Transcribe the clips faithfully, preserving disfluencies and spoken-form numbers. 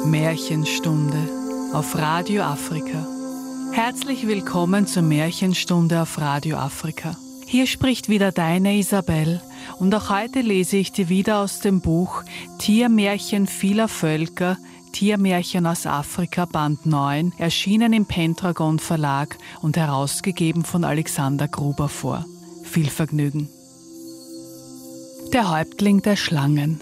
Märchenstunde auf Radio Afrika. Herzlich willkommen zur Märchenstunde auf Radio Afrika. Hier spricht wieder deine Isabel und auch heute lese ich dir wieder aus dem Buch Tiermärchen vieler Völker, Tiermärchen aus Afrika, Band neun, erschienen im Pendragon Verlag und herausgegeben von Alexander Gruber vor. Viel Vergnügen. Der Häuptling der Schlangen.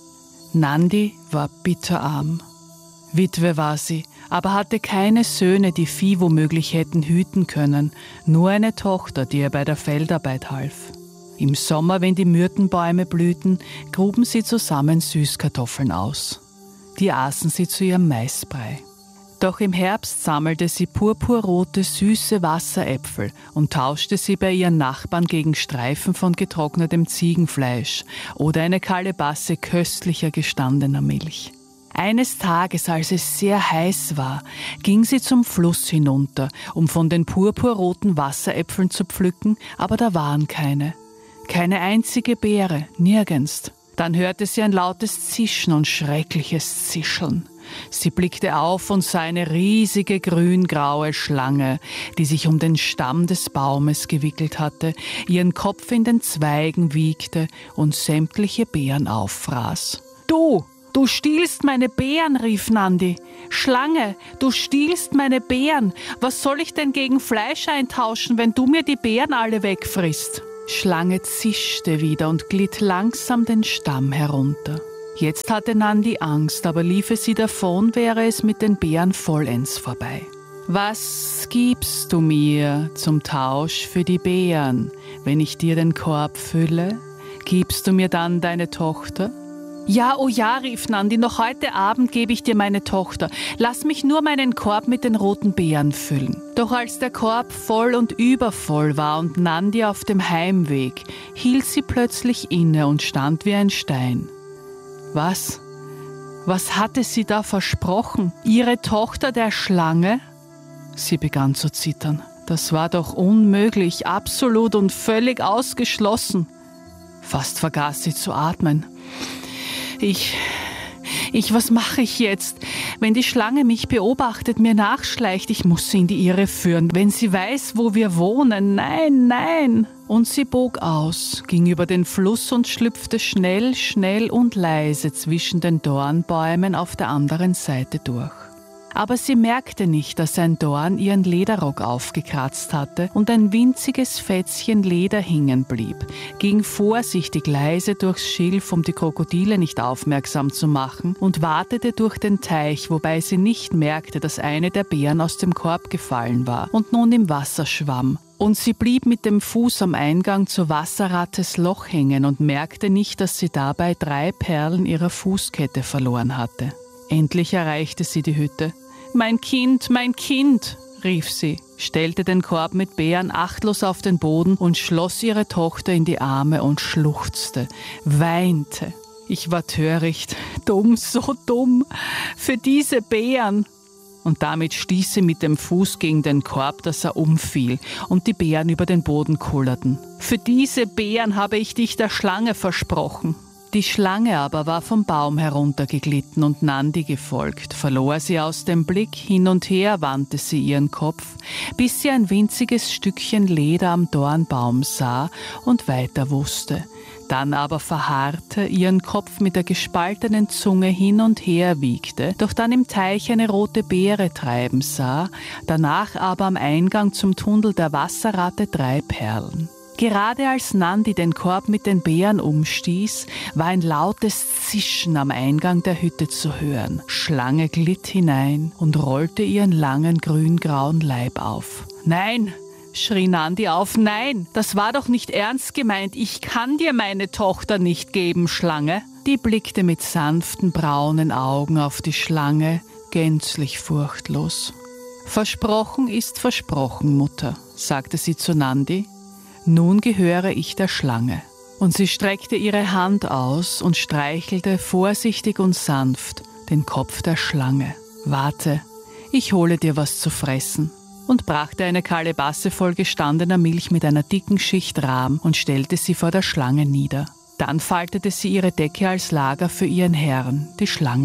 Nandi war bitterarm. Witwe war sie, aber hatte keine Söhne, die Vieh womöglich hätten hüten können, nur eine Tochter, die ihr bei der Feldarbeit half. Im Sommer, wenn die Myrtenbäume blühten, gruben sie zusammen Süßkartoffeln aus. Die aßen sie zu ihrem Maisbrei. Doch im Herbst sammelte sie purpurrote, süße Wasseräpfel und tauschte sie bei ihren Nachbarn gegen Streifen von getrocknetem Ziegenfleisch oder eine Kalebasse köstlicher gestandener Milch. Eines Tages, als es sehr heiß war, ging sie zum Fluss hinunter, um von den purpurroten Wasseräpfeln zu pflücken, aber da waren keine. Keine einzige Beere, nirgends. Dann hörte sie ein lautes Zischen und schreckliches Zischeln. Sie blickte auf und sah eine riesige grün-graue Schlange, die sich um den Stamm des Baumes gewickelt hatte, ihren Kopf in den Zweigen wiegte und sämtliche Beeren auffraß. »Du! Du stiehlst meine Beeren«, rief Nandi. »Schlange, du stiehlst meine Beeren. Was soll ich denn gegen Fleisch eintauschen, wenn du mir die Beeren alle wegfrisst?« Schlange zischte wieder und glitt langsam den Stamm herunter. Jetzt hatte Nandi Angst, aber liefe sie davon, wäre es mit den Beeren vollends vorbei. »Was gibst du mir zum Tausch für die Beeren, wenn ich dir den Korb fülle? Gibst du mir dann deine Tochter?« »Ja, oh ja«, rief Nandi, »noch heute Abend gebe ich dir meine Tochter. Lass mich nur meinen Korb mit den roten Beeren füllen.« Doch als der Korb voll und übervoll war und Nandi auf dem Heimweg, hielt sie plötzlich inne und stand wie ein Stein. Was? Was hatte sie da versprochen? Ihre Tochter der Schlange? Sie begann zu zittern. Das war doch unmöglich, absolut und völlig ausgeschlossen. Fast vergaß sie zu atmen. Ich, ich, was mache ich jetzt? Wenn die Schlange mich beobachtet, mir nachschleicht, ich muss sie in die Irre führen. Wenn sie weiß, wo wir wohnen, nein, nein. Und sie bog aus, ging über den Fluss und schlüpfte schnell, schnell und leise zwischen den Dornbäumen auf der anderen Seite durch. Aber sie merkte nicht, dass ein Dorn ihren Lederrock aufgekratzt hatte und ein winziges Fätzchen Leder hängen blieb, ging vorsichtig leise durchs Schilf, um die Krokodile nicht aufmerksam zu machen, und watete durch den Teich, wobei sie nicht merkte, dass eine der Beeren aus dem Korb gefallen war und nun im Wasser schwamm. Und sie blieb mit dem Fuß am Eingang zur Wasserrattes Loch hängen und merkte nicht, dass sie dabei drei Perlen ihrer Fußkette verloren hatte. Endlich erreichte sie die Hütte. »Mein Kind, mein Kind«, rief sie, stellte den Korb mit Beeren achtlos auf den Boden und schloss ihre Tochter in die Arme und schluchzte, weinte. »Ich war töricht, dumm, so dumm, für diese Beeren.« Und damit stieß sie mit dem Fuß gegen den Korb, dass er umfiel und die Beeren über den Boden kullerten. »Für diese Beeren habe ich dich der Schlange versprochen.« Die Schlange aber war vom Baum heruntergeglitten und Nandi gefolgt, verlor sie aus dem Blick, hin und her wandte sie ihren Kopf, bis sie ein winziges Stückchen Leder am Dornbaum sah und weiter wusste. Dann aber verharrte, ihren Kopf mit der gespaltenen Zunge hin und her wiegte, doch dann im Teich eine rote Beere treiben sah, danach aber am Eingang zum Tunnel der Wasserratte drei Perlen. Gerade als Nandi den Korb mit den Beeren umstieß, war ein lautes Zischen am Eingang der Hütte zu hören. Schlange glitt hinein und rollte ihren langen grün-grauen Leib auf. »Nein«, schrie Nandi auf, »nein, das war doch nicht ernst gemeint. Ich kann dir meine Tochter nicht geben, Schlange.« Die blickte mit sanften braunen Augen auf die Schlange, gänzlich furchtlos. »Versprochen ist versprochen, Mutter«, sagte sie zu Nandi. »Nun gehöre ich der Schlange.« Und sie streckte ihre Hand aus und streichelte vorsichtig und sanft den Kopf der Schlange. »Warte, ich hole dir was zu fressen«, und brachte eine Kalebasse voll gestandener Milch mit einer dicken Schicht Rahm und stellte sie vor der Schlange nieder. Dann faltete sie ihre Decke als Lager für ihren Herrn, die Schlange.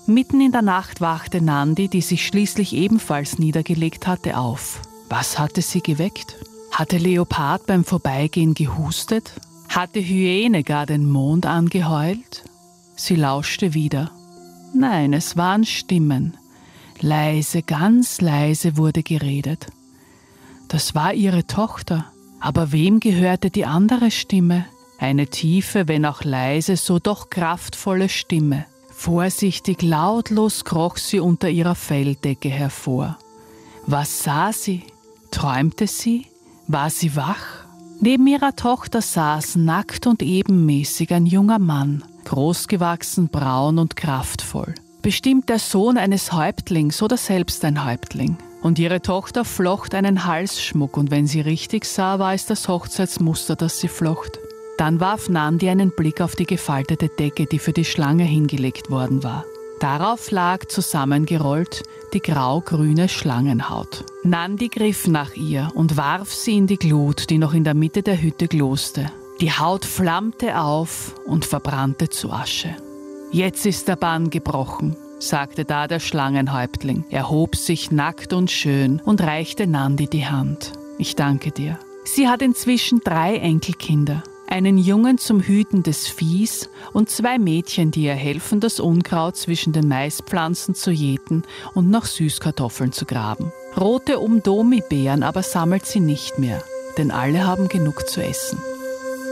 Mitten in der Nacht wachte Nandi, die sich schließlich ebenfalls niedergelegt hatte, auf. Was hatte sie geweckt? Hatte Leopard beim Vorbeigehen gehustet? Hatte Hyäne gar den Mond angeheult? Sie lauschte wieder. Nein, es waren Stimmen. Leise, ganz leise wurde geredet. Das war ihre Tochter. Aber wem gehörte die andere Stimme? Eine tiefe, wenn auch leise, so doch kraftvolle Stimme. Vorsichtig, lautlos kroch sie unter ihrer Felldecke hervor. Was sah sie? Träumte sie? War sie wach? Neben ihrer Tochter saß nackt und ebenmäßig ein junger Mann, großgewachsen, braun und kraftvoll. Bestimmt der Sohn eines Häuptlings oder selbst ein Häuptling. Und ihre Tochter flocht einen Halsschmuck und wenn sie richtig sah, war es das Hochzeitsmuster, das sie flocht. Dann warf Nandi einen Blick auf die gefaltete Decke, die für die Schlange hingelegt worden war. Darauf lag zusammengerollt die grau-grüne Schlangenhaut. Nandi griff nach ihr und warf sie in die Glut, die noch in der Mitte der Hütte gloste. Die Haut flammte auf und verbrannte zu Asche. »Jetzt ist der Bann gebrochen«, sagte da der Schlangenhäuptling, erhob sich nackt und schön und reichte Nandi die Hand. »Ich danke dir.« Sie hat inzwischen drei Enkelkinder. Einen Jungen zum Hüten des Viehs und zwei Mädchen, die ihr helfen, das Unkraut zwischen den Maispflanzen zu jäten und nach Süßkartoffeln zu graben. Rote Umdomi-Beeren aber sammelt sie nicht mehr, denn alle haben genug zu essen.